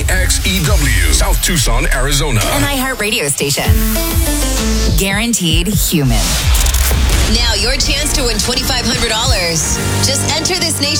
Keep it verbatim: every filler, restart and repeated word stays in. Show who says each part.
Speaker 1: K X E W, South Tucson, Arizona.
Speaker 2: An iHeart radio station. Guaranteed human.
Speaker 3: Now your chance to win twenty-five hundred dollars. Just enter this nation.